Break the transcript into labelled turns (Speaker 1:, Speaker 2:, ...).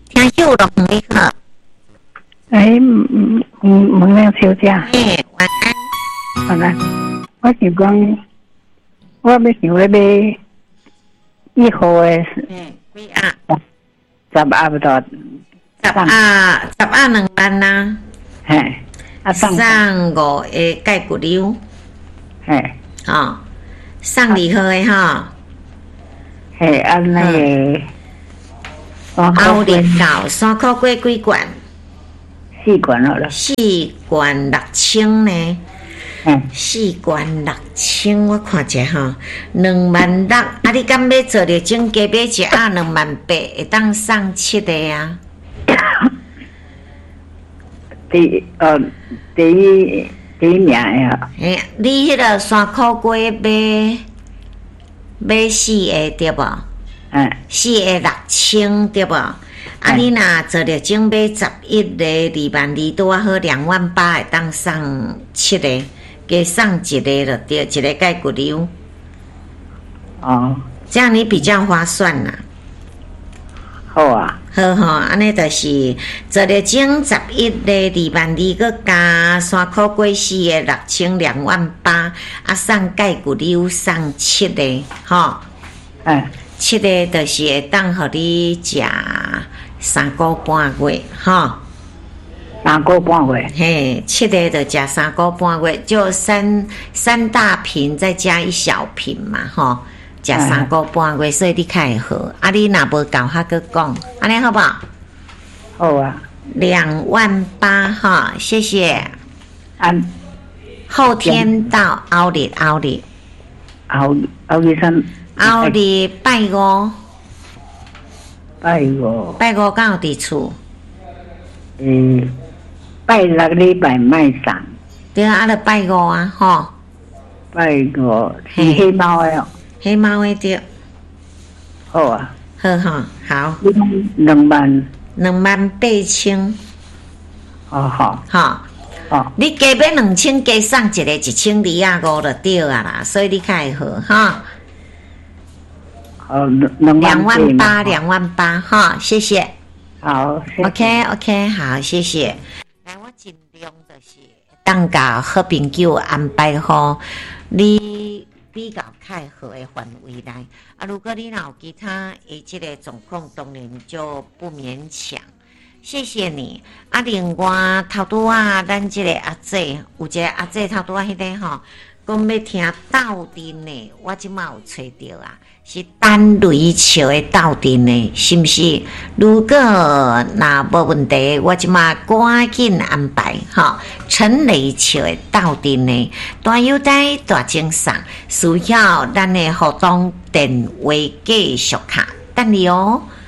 Speaker 1: 听秀龙你好。
Speaker 2: 问两小姐。
Speaker 1: 晚安。
Speaker 2: 晚安。我是讲，我要想要买1号的。
Speaker 1: 几啊
Speaker 2: ？10啊不多。
Speaker 1: 10啊2万呐。
Speaker 2: 嘿。
Speaker 1: 送5个钙骨瘤。
Speaker 2: 嘿。
Speaker 1: 送2号的哈。
Speaker 2: 嘿，那个。
Speaker 1: 奥利高3块过几罐
Speaker 2: ？4罐好了。
Speaker 1: 4罐6000呢？4罐6000，我看一下哈，26000。啊，你敢要做着种加买1啊28000，会当送7个啊？
Speaker 2: 第一名呀。
Speaker 1: 你迄个3块过买4个对不？4个6000对不？啊，你若做着种买11个22000多好28000会当送7个，加送1个就对，1个钙骨瘤。这样你比较划算啦。
Speaker 2: 好啊。
Speaker 1: 好吼，安尼就是做着种11个22000，佮加3块过4个6000，28000，啊，送钙骨瘤送7个，吼。7个就是会当互你食3个半月，吼。
Speaker 2: 3个半月。
Speaker 1: 嘿，7个就食3个半月，就三大瓶再加1小瓶嘛，吼。食3个半月，所以你较会好。啊，你若无够，还佫讲，安尼好不好？
Speaker 2: 好啊。
Speaker 1: 28000哈，谢谢。后天到奥利三。奥利拜五敢有伫厝？
Speaker 2: 拜6礼拜卖送。
Speaker 1: 对啊，就拜5啊，吼。
Speaker 2: 拜5是黑猫的哦。
Speaker 1: 黑猫的对。
Speaker 2: 好啊。
Speaker 1: 好哈，好。
Speaker 2: 28000。好。
Speaker 1: 你加买2000，加送1个1250就对啊啦，所以你较会好哈。28000哈，谢谢。
Speaker 2: 好，谢谢。
Speaker 1: OK， 好，谢谢。来，我尽量就是当甲好朋友安排好你比较较好的范围内。啊，如果你若有其他这个状况，当然就不勉强。谢谢你。啊，另外头拄啊，咱这个阿姐有一个阿姐头拄啊，迄个吼，讲要听斗阵的，我即马有找到啊。是单雷笑的斗阵的，是不是？如果若无问题，我即马赶紧安排吼。陈雷笑的斗阵的，大优待大精神，需要咱的互动电话继续卡，等你哦。